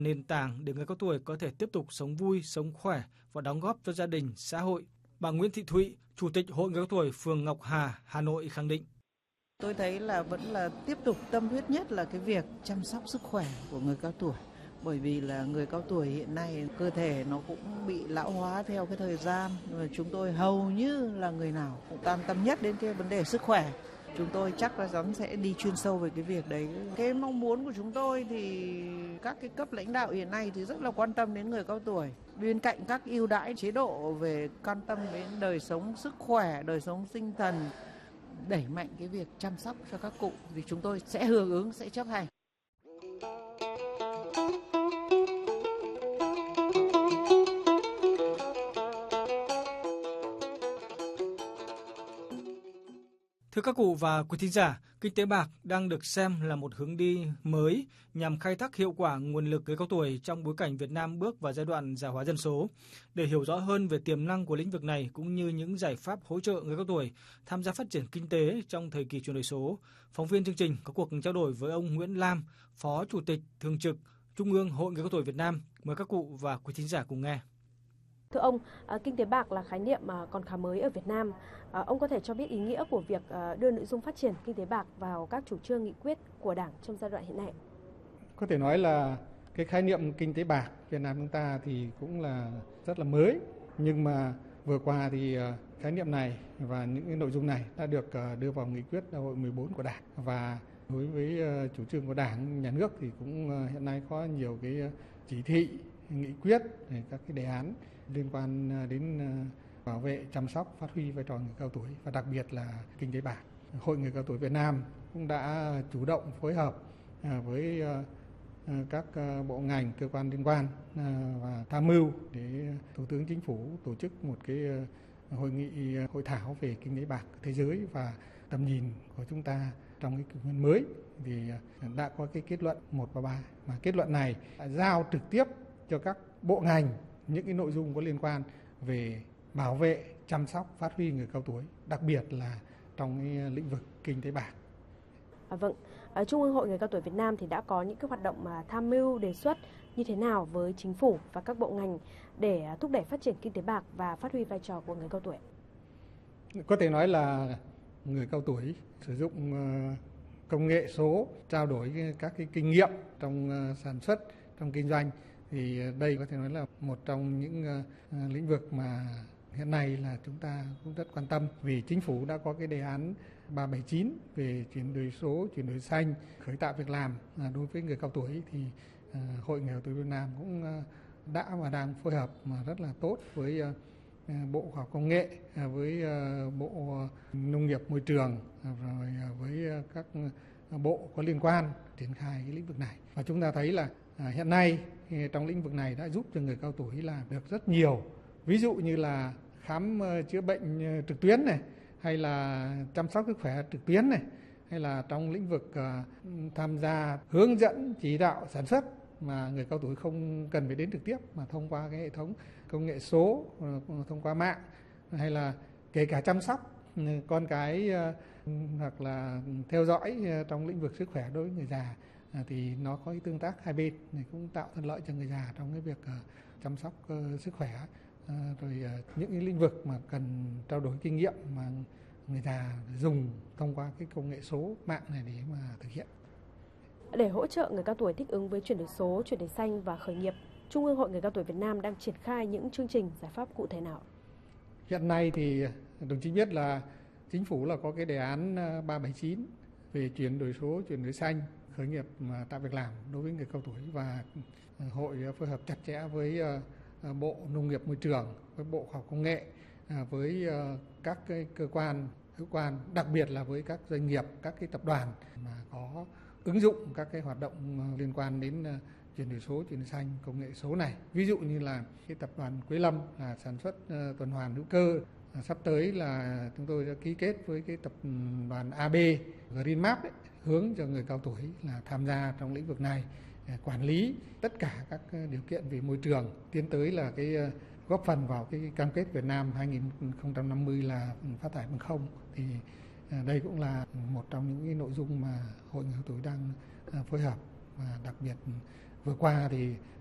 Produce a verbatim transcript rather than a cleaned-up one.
nền tảng để người cao tuổi có thể tiếp tục sống vui, sống khỏe và đóng góp cho gia đình, xã hội. Bà Nguyễn Thị Thụy, Chủ tịch Hội người cao tuổi phường Ngọc Hà, Hà Nội khẳng định. Tôi thấy là vẫn là tiếp tục tâm huyết nhất là cái việc chăm sóc sức khỏe của người cao tuổi. Bởi vì là người cao tuổi hiện nay cơ thể nó cũng bị lão hóa theo cái thời gian. Và chúng tôi hầu như là người nào cũng quan tâm nhất đến cái vấn đề sức khỏe. Chúng tôi chắc là chắn sẽ đi chuyên sâu về cái việc đấy. Cái mong muốn của chúng tôi thì các cái cấp lãnh đạo hiện nay thì rất là quan tâm đến người cao tuổi. Bên cạnh các ưu đãi chế độ về quan tâm đến đời sống sức khỏe, đời sống tinh thần, đẩy mạnh cái việc chăm sóc cho các cụ thì chúng tôi sẽ hưởng ứng, sẽ chấp hành. Thưa các cụ và quý thính giả, kinh tế bạc đang được xem là một hướng đi mới nhằm khai thác hiệu quả nguồn lực người cao tuổi trong bối cảnh Việt Nam bước vào giai đoạn già hóa dân số. Để hiểu rõ hơn về tiềm năng của lĩnh vực này cũng như những giải pháp hỗ trợ người cao tuổi tham gia phát triển kinh tế trong thời kỳ chuyển đổi số, phóng viên chương trình có cuộc trao đổi với ông Nguyễn Lam, Phó Chủ tịch Thường trực Trung ương Hội người cao tuổi Việt Nam. Mời các cụ và quý thính giả cùng nghe. Thưa ông, kinh tế bạc là khái niệm còn khá mới ở Việt Nam. Ông có thể cho biết ý nghĩa của việc đưa nội dung phát triển kinh tế bạc vào các chủ trương nghị quyết của Đảng trong giai đoạn hiện nay? Có thể nói là cái khái niệm kinh tế bạc Việt Nam chúng ta thì cũng là rất là mới. Nhưng mà vừa qua thì khái niệm này và những cái nội dung này đã được đưa vào nghị quyết đại hội mười bốn của Đảng. Và đối với chủ trương của Đảng, Nhà nước thì cũng hiện nay có nhiều cái chỉ thị, nghị quyết, các cái đề án liên quan đến bảo vệ, chăm sóc, phát huy vai trò người cao tuổi và đặc biệt là kinh tế bạc. Hội người cao tuổi Việt Nam cũng đã chủ động phối hợp với các bộ ngành, cơ quan liên quan và tham mưu để Thủ tướng Chính phủ tổ chức một cái hội nghị hội thảo về kinh tế bạc thế giới và tầm nhìn của chúng ta trong cái kỷ nguyên mới thì đã có cái kết luận một và ba, mà kết luận này đã giao trực tiếp cho các bộ ngành những cái nội dung có liên quan về bảo vệ, chăm sóc, phát huy người cao tuổi, đặc biệt là trong cái lĩnh vực kinh tế bạc. À, vâng, à, Trung ương Hội người cao tuổi Việt Nam thì đã có những cái hoạt động mà tham mưu đề xuất như thế nào với chính phủ và các bộ ngành để thúc đẩy phát triển kinh tế bạc và phát huy vai trò của người cao tuổi? Có thể nói là người cao tuổi sử dụng công nghệ số, trao đổi các cái kinh nghiệm trong sản xuất, trong kinh doanh. Thì đây có thể nói là một trong những uh, lĩnh vực mà hiện nay là chúng ta cũng rất quan tâm, vì chính phủ đã có cái đề án ba bảy chín về chuyển đổi số, chuyển đổi xanh, khởi tạo việc làm uh, đối với người cao tuổi. Thì uh, Hội người cao tuổi Việt Nam cũng uh, đã và đang phối hợp mà rất là tốt với uh, Bộ Khoa học Công nghệ, uh, với uh, Bộ Nông nghiệp Môi trường, uh, rồi uh, với uh, các uh, bộ có liên quan triển khai cái lĩnh vực này. Và chúng ta thấy là À, hiện nay trong lĩnh vực này đã giúp cho người cao tuổi làm được rất nhiều, ví dụ như là khám uh, chữa bệnh uh, trực tuyến này, hay là chăm sóc sức khỏe trực tuyến này, hay là trong lĩnh vực uh, tham gia hướng dẫn chỉ đạo sản xuất mà người cao tuổi không cần phải đến trực tiếp mà thông qua cái hệ thống công nghệ số, uh, thông qua mạng, hay là kể cả chăm sóc uh, con cái uh, hoặc là theo dõi uh, trong lĩnh vực sức khỏe đối với người già. À, thì nó có cái tương tác hai bên này cũng tạo thuận lợi cho người già trong cái việc uh, chăm sóc uh, sức khỏe, uh, rồi uh, những cái lĩnh vực mà cần trao đổi kinh nghiệm mà người già dùng thông qua cái công nghệ số mạng này để mà thực hiện. Để hỗ trợ người cao tuổi thích ứng với chuyển đổi số, chuyển đổi xanh và khởi nghiệp, Trung ương Hội người cao tuổi Việt Nam đang triển khai những chương trình giải pháp cụ thể nào? Hiện nay thì đồng chí biết là chính phủ là có cái đề án ba bảy chín về chuyển đổi số, chuyển đổi xanh, khởi nghiệp mà tạo việc làm đối với người cao tuổi, và hội phối hợp chặt chẽ với Bộ Nông nghiệp Môi trường, với Bộ Khoa học Công nghệ, với các cái cơ quan hữu quan, đặc biệt là với các doanh nghiệp, các cái tập đoàn mà có ứng dụng các cái hoạt động liên quan đến chuyển đổi số, chuyển đổi xanh, công nghệ số này. Ví dụ như là cái tập đoàn Quế Lâm là sản xuất tuần hoàn hữu cơ. Sắp tới là chúng tôi đã ký kết với cái tập đoàn a bê Greenmap ấy, hướng cho người cao tuổi là tham gia trong lĩnh vực này, quản lý tất cả các điều kiện về môi trường, tiến tới là cái góp phần vào cái cam kết Việt Nam hai nghìn không trăm năm mươi là phát thải bằng không. Thì đây cũng là một trong những cái nội dung mà Hội người cao tuổi đang phối hợp và đặc biệt vừa qua thì